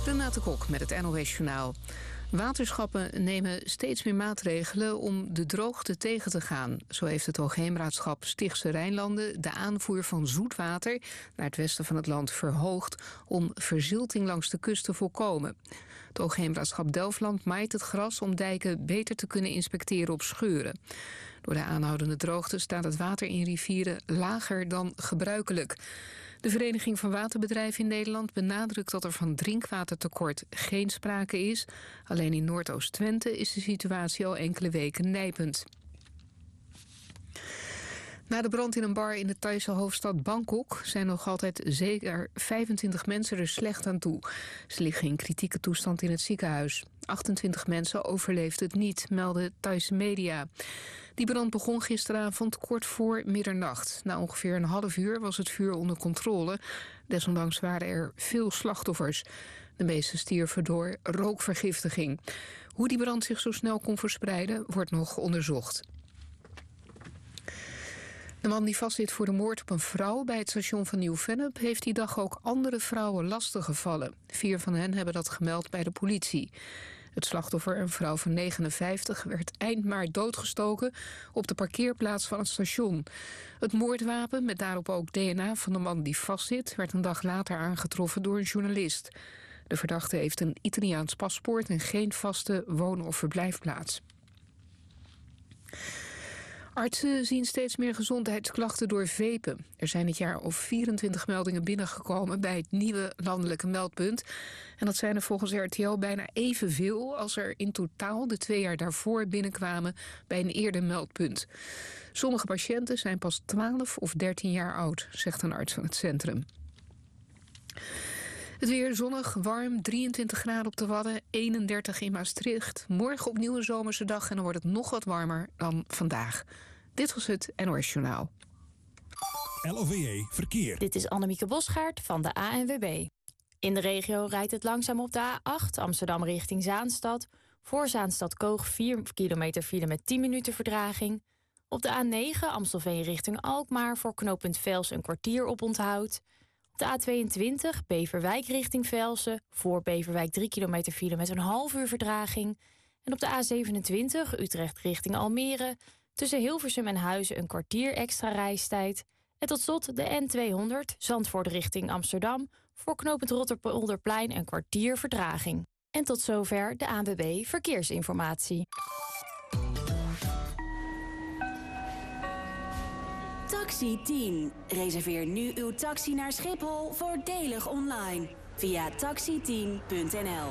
Renate Kok met het NOS Journaal. Waterschappen nemen steeds meer maatregelen om de droogte tegen te gaan. Zo heeft het Hoogheemraadschap Stichtse Rijnlanden de aanvoer van zoetwater naar het westen van het land verhoogd om verzilting langs de kust te voorkomen. Het Hoogheemraadschap Delfland maait het gras om dijken beter te kunnen inspecteren op scheuren. Door de aanhoudende droogte staat het water in rivieren lager dan gebruikelijk. De Vereniging van Waterbedrijven in Nederland benadrukt dat er van drinkwatertekort geen sprake is. Alleen in Noordoost-Twente is de situatie al enkele weken nijpend. Na de brand in een bar in de Thaise hoofdstad Bangkok zijn nog altijd zeker 25 mensen er slecht aan toe. Ze liggen in kritieke toestand in het ziekenhuis. 28 mensen overleefden het niet, melden Thaise media. Die brand begon gisteravond kort voor middernacht. Na ongeveer een half uur was het vuur onder controle. Desondanks waren er veel slachtoffers. De meeste stierven door rookvergiftiging. Hoe die brand zich zo snel kon verspreiden, wordt nog onderzocht. De man die vastzit voor de moord op een vrouw bij het station van Nieuw-Vennep heeft die dag ook andere vrouwen lastiggevallen. 4 van hen hebben dat gemeld bij de politie. Het slachtoffer, een vrouw van 59, werd eind maart doodgestoken op de parkeerplaats van het station. Het moordwapen, met daarop ook DNA van de man die vastzit, werd een dag later aangetroffen door een journalist. De verdachte heeft een Italiaans paspoort en geen vaste woon- of verblijfplaats. Artsen zien steeds meer gezondheidsklachten door vapen. Er zijn dit jaar al 24 meldingen binnengekomen bij het nieuwe landelijke meldpunt. En dat zijn er volgens RTL bijna evenveel als er in totaal de 2 jaar daarvoor binnenkwamen bij een eerder meldpunt. Sommige patiënten zijn pas 12 of 13 jaar oud, zegt een arts van het centrum. Het weer zonnig, warm, 23 graden op de Wadden, 31 in Maastricht. Morgen opnieuw een zomerse dag en dan wordt het nog wat warmer dan vandaag. Dit was het NOS Journaal. LOVE Verkeer. Dit is Annemieke Bosgaard van de ANWB. In de regio rijdt het langzaam op de A8 Amsterdam richting Zaanstad. Voor Zaanstad-Koog 4 kilometer file met 10 minuten verdraging. Op de A9 Amstelveen richting Alkmaar voor knooppunt Vels een kwartier op onthoud. Op de A22 Beverwijk richting Velsen. Voor Beverwijk 3 kilometer file met een half uur verdraging. En op de A27 Utrecht richting Almere. Tussen Hilversum en Huizen een kwartier extra reistijd. En tot slot de N200 Zandvoort richting Amsterdam. Voor knooppunt Rotterpolderplein een kwartier verdraging. En tot zover de ANWB Verkeersinformatie. Taxi 10. Reserveer nu uw taxi naar Schiphol voordelig online. Via taxi10.nl.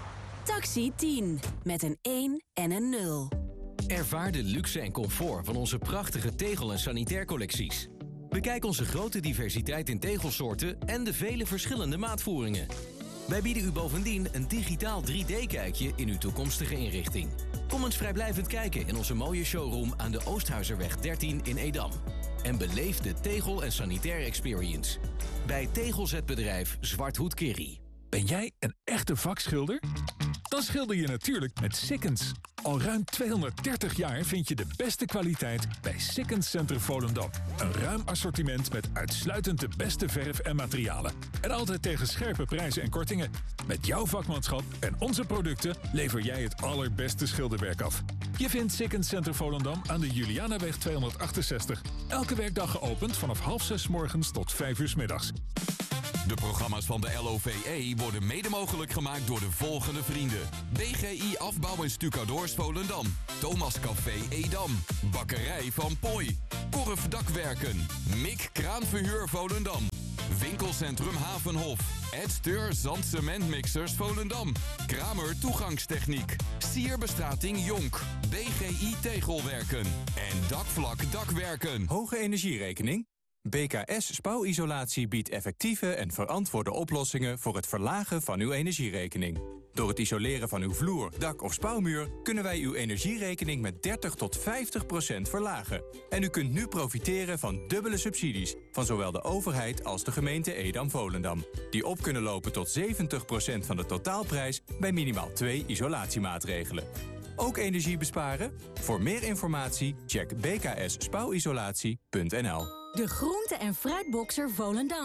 Taxi 10. Met een 1 en een 0. Ervaar de luxe en comfort van onze prachtige tegel- en sanitaircollecties. Bekijk onze grote diversiteit in tegelsoorten en de vele verschillende maatvoeringen. Wij bieden u bovendien een digitaal 3D-kijkje in uw toekomstige inrichting. Kom eens vrijblijvend kijken in onze mooie showroom aan de Oosthuizerweg 13 in Edam. En beleef de tegel- en sanitair experience. Bij tegelzetbedrijf Zwarthoed Kerry. Ben jij een echte vakschilder? Dan schilder je natuurlijk met Sikkens. Al ruim 230 jaar vind je de beste kwaliteit bij Sikkens Center Volendam. Een ruim assortiment met uitsluitend de beste verf en materialen. En altijd tegen scherpe prijzen en kortingen. Met jouw vakmanschap en onze producten lever jij het allerbeste schilderwerk af. Je vindt Sikkens Center Volendam aan de Julianaweg 268. Elke werkdag geopend vanaf 5:30 morgens tot 5 uur 's middags. De programma's van de LOVE worden mede mogelijk gemaakt door de volgende vrienden. BGI Afbouw en Stucadoors Volendam. Thomas Café Edam. Bakkerij van Pooi. Korf Dakwerken. Mik Kraanverhuur Volendam. Winkelcentrum Havenhof. Ed Steur Zandcementmixers Volendam. Kramer Toegangstechniek. Sierbestrating Jonk. BGI Tegelwerken. En Dakvlak Dakwerken. Hoge energierekening? BKS Spouwisolatie biedt effectieve en verantwoorde oplossingen voor het verlagen van uw energierekening. Door het isoleren van uw vloer, dak of spouwmuur kunnen wij uw energierekening met 30 tot 50% verlagen. En u kunt nu profiteren van dubbele subsidies van zowel de overheid als de gemeente Edam-Volendam. Die op kunnen lopen tot 70% van de totaalprijs bij minimaal 2 isolatiemaatregelen. Ook energie besparen? Voor meer informatie check bksspouwisolatie.nl. De groente- en fruitboxer Volendam.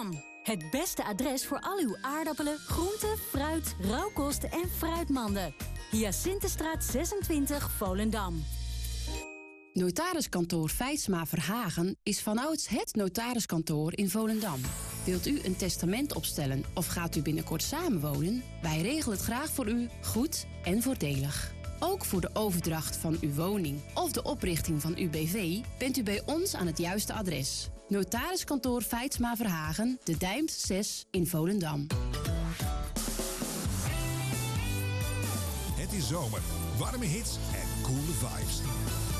Het beste adres voor al uw aardappelen, groenten, fruit, rauwkosten en fruitmanden. Hyacinthestraat 26, Volendam. Notariskantoor Feitsma Verhagen is vanouds het notariskantoor in Volendam. Wilt u een testament opstellen of gaat u binnenkort samenwonen? Wij regelen het graag voor u, goed en voordelig. Ook voor de overdracht van uw woning of de oprichting van uw BV bent u bij ons aan het juiste adres. Notariskantoor Feitsma Verhagen, De Dijmt 6 in Volendam. Het is zomer, warme hits en coole vibes.